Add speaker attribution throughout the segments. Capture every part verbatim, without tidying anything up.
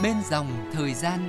Speaker 1: bên dòng thời gian.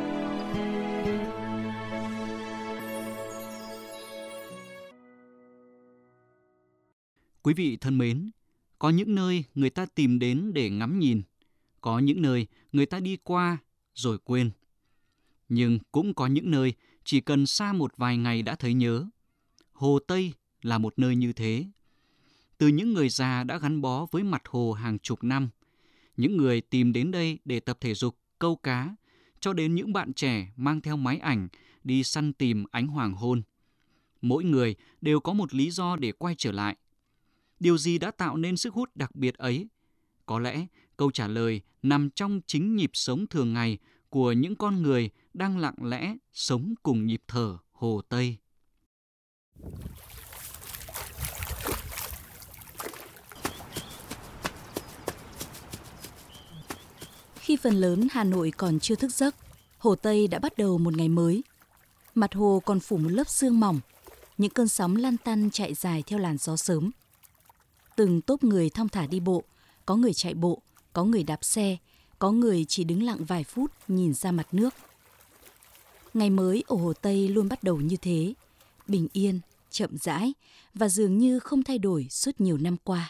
Speaker 2: Quý vị thân mến, có những nơi người ta tìm đến để ngắm nhìn, có những nơi người ta đi qua rồi quên. Nhưng cũng có những nơi chỉ cần xa một vài ngày đã thấy nhớ. Hồ Tây là một nơi như thế. Từ những người già đã gắn bó với mặt hồ hàng chục năm, những người tìm đến đây để tập thể dục, câu cá, cho đến những bạn trẻ mang theo máy ảnh đi săn tìm ánh hoàng hôn. Mỗi người đều có một lý do để quay trở lại. Điều gì đã tạo nên sức hút đặc biệt ấy? Có lẽ câu trả lời nằm trong chính nhịp sống thường ngày của những con người đang lặng lẽ sống cùng nhịp thở Hồ Tây.
Speaker 3: Khi phần lớn Hà Nội còn chưa thức giấc, Hồ Tây đã bắt đầu một ngày mới. Mặt hồ còn phủ một lớp sương mỏng, những cơn sóng lăn tăn chạy dài theo làn gió sớm. Từng tốp người thong thả đi bộ, có người chạy bộ, có người đạp xe, có người chỉ đứng lặng vài phút nhìn ra mặt nước. Ngày mới ở Hồ Tây luôn bắt đầu như thế, bình yên, chậm rãi và dường như không thay đổi suốt nhiều năm qua.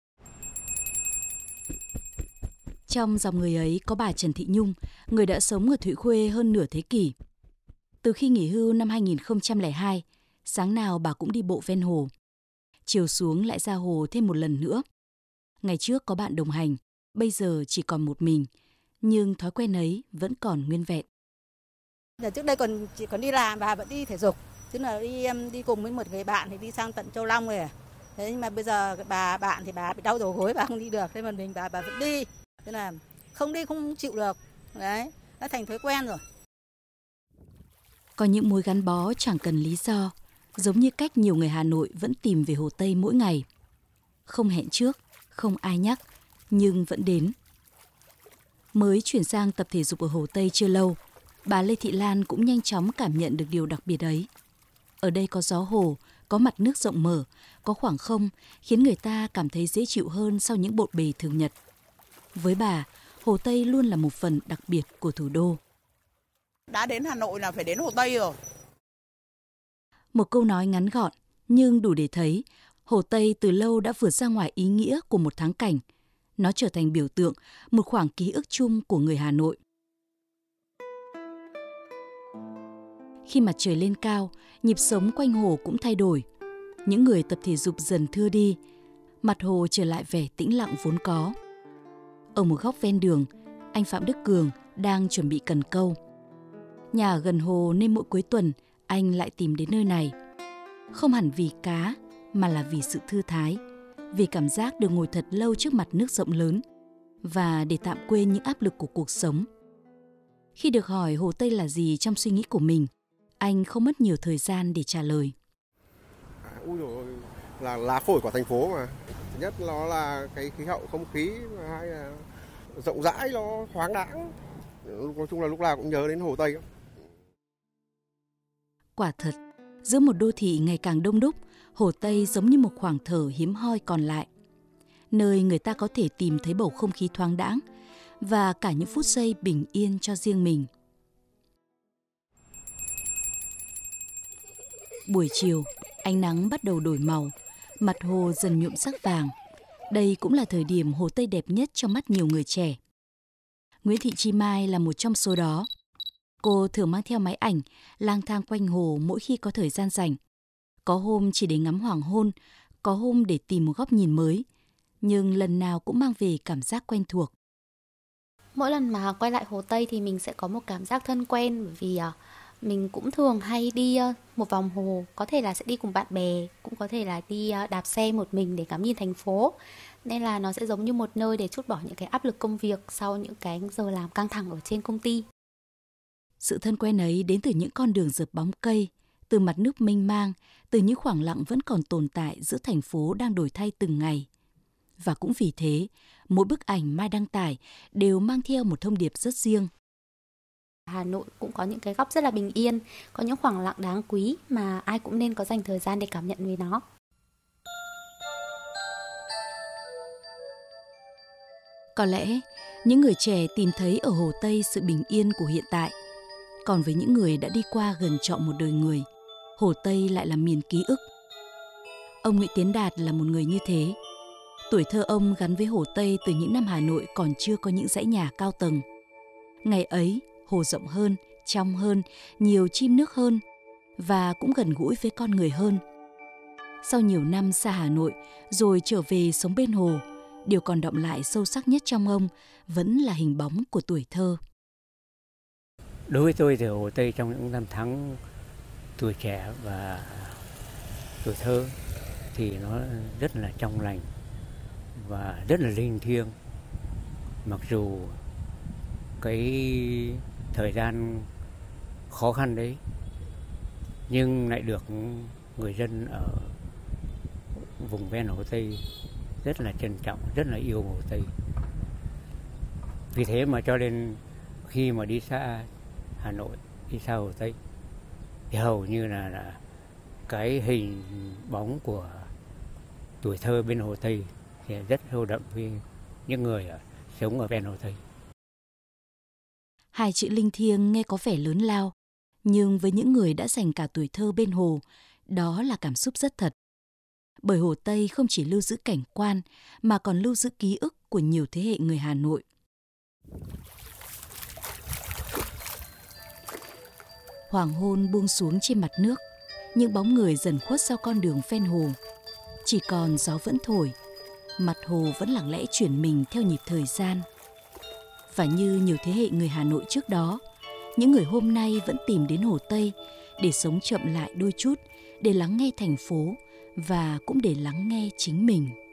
Speaker 3: Trong dòng người ấy có bà Trần Thị Nhung, người đã sống ở Thụy Khuê hơn nửa thế kỷ. Từ khi nghỉ hưu năm hai nghìn không trăm lẻ hai, sáng nào bà cũng đi bộ ven hồ. Chiều xuống lại ra hồ thêm một lần nữa. Ngày trước có bạn đồng hành, bây giờ chỉ còn một mình, nhưng thói quen ấy vẫn còn nguyên vẹn.
Speaker 4: Giờ trước đây còn chỉ còn đi làm, bà vẫn đi thể dục, chứ là đi đi cùng với một người bạn thì đi sang tận Châu Long rồi. Thế nhưng mà bây giờ bà bạn thì bà bị đau đầu gối, bà không đi được, thế mà mình bà bà vẫn đi. Thế là không đi không chịu được, đấy, đã thành thói quen rồi.
Speaker 3: Có những mối gắn bó chẳng cần lý do, giống như cách nhiều người Hà Nội vẫn tìm về Hồ Tây mỗi ngày. Không hẹn trước, không ai nhắc, nhưng vẫn đến. Mới chuyển sang tập thể dục ở Hồ Tây chưa lâu, bà Lê Thị Lan cũng nhanh chóng cảm nhận được điều đặc biệt ấy. Ở đây có gió hồ, có mặt nước rộng mở, có khoảng không, khiến người ta cảm thấy dễ chịu hơn sau những bộn bề thường nhật. Với bà, Hồ Tây luôn là một phần đặc biệt của thủ đô.
Speaker 5: Đã đến Hà Nội là phải đến Hồ Tây rồi.
Speaker 3: Một câu nói ngắn gọn, nhưng đủ để thấy, Hồ Tây từ lâu đã vượt ra ngoài ý nghĩa của một thắng cảnh. Nó trở thành biểu tượng, một khoảng ký ức chung của người Hà Nội. Khi mặt trời lên cao, nhịp sống quanh hồ cũng thay đổi. Những người tập thể dục dần thưa đi, mặt hồ trở lại vẻ tĩnh lặng vốn có. Ở một góc ven đường, anh Phạm Đức Cường đang chuẩn bị cần câu. Nhà ở gần hồ nên mỗi cuối tuần anh lại tìm đến nơi này. Không hẳn vì cá, mà là vì sự thư thái, vì cảm giác được ngồi thật lâu trước mặt nước rộng lớn và để tạm quên những áp lực của cuộc sống. Khi được hỏi Hồ Tây là gì trong suy nghĩ của mình, anh không mất nhiều thời gian để trả lời.
Speaker 6: À, ui dồi, là lá phổi của thành phố mà. Thứ nhất nó là cái khí hậu không khí, và hai là rộng rãi, nó thoáng đãng. Nói chung là lúc nào cũng nhớ đến Hồ Tây.
Speaker 3: Quả thật, giữa một đô thị ngày càng đông đúc, Hồ Tây giống như một khoảng thở hiếm hoi còn lại, nơi người ta có thể tìm thấy bầu không khí thoáng đãng và cả những phút giây bình yên cho riêng mình. Buổi chiều, ánh nắng bắt đầu đổi màu, mặt hồ dần nhuộm sắc vàng. Đây cũng là thời điểm Hồ Tây đẹp nhất trong mắt nhiều người trẻ. Nguyễn Thị Chi Mai là một trong số đó. Cô thường mang theo máy ảnh, lang thang quanh hồ mỗi khi có thời gian rảnh. Có hôm chỉ để ngắm hoàng hôn, có hôm để tìm một góc nhìn mới, nhưng lần nào cũng mang về cảm giác quen thuộc.
Speaker 7: Mỗi lần mà quay lại Hồ Tây thì mình sẽ có một cảm giác thân quen, bởi vì uh, mình cũng thường hay đi uh, một vòng hồ, có thể là sẽ đi cùng bạn bè, cũng có thể là đi uh, đạp xe một mình để ngắm nhìn thành phố. Nên là nó sẽ giống như một nơi để trút bỏ những cái áp lực công việc sau những cái giờ làm căng thẳng ở trên công ty.
Speaker 3: Sự thân quen ấy đến từ những con đường rợp bóng cây, từ mặt nước mênh mang, từ những khoảng lặng vẫn còn tồn tại giữa thành phố đang đổi thay từng ngày. Và cũng vì thế, mỗi bức ảnh Mai đăng tải đều mang theo một thông điệp rất riêng.
Speaker 7: Hà Nội cũng có những cái góc rất là bình yên, có những khoảng lặng đáng quý mà ai cũng nên có dành thời gian để cảm nhận về nó.
Speaker 3: Có lẽ, Những người trẻ tìm thấy ở Hồ Tây sự bình yên của hiện tại. Còn với những người đã đi qua gần trọn một đời người, Hồ Tây lại là miền ký ức. Ông Nguyễn Tiến Đạt là một người như thế. Tuổi thơ ông gắn với Hồ Tây từ những năm Hà Nội còn chưa có những dãy nhà cao tầng. Ngày ấy, hồ rộng hơn, trong hơn, nhiều chim nước hơn và cũng gần gũi với con người hơn. Sau nhiều năm xa Hà Nội rồi trở về sống bên hồ, điều còn đọng lại sâu sắc nhất trong ông vẫn là hình bóng của tuổi thơ.
Speaker 1: Đối với tôi thì Hồ Tây trong những năm tháng tuổi trẻ và tuổi thơ thì nó rất là trong lành và rất là linh thiêng. Mặc dù cái thời gian khó khăn đấy nhưng lại được người dân ở vùng ven Hồ Tây rất là trân trọng, rất là yêu Hồ Tây. Vì thế mà cho nên khi mà đi xa Hà Nội, đi xa Hồ Tây thì hầu như là, là cái hình bóng của tuổi thơ bên Hồ Tây thì rất sâu đậm với những người ở, sống ở ven Hồ Tây.
Speaker 3: Hai chữ linh thiêng nghe có vẻ lớn lao, nhưng với những người đã dành cả tuổi thơ bên hồ, đó là cảm xúc rất thật. Bởi Hồ Tây không chỉ lưu giữ cảnh quan mà còn lưu giữ ký ức của nhiều thế hệ người Hà Nội. Hoàng hôn buông xuống trên mặt nước, những bóng người dần khuất sau con đường ven hồ. Chỉ còn gió vẫn thổi, mặt hồ vẫn lặng lẽ chuyển mình theo nhịp thời gian. Và như nhiều thế hệ người Hà Nội trước đó, những người hôm nay vẫn tìm đến Hồ Tây để sống chậm lại đôi chút, để lắng nghe thành phố và cũng để lắng nghe chính mình.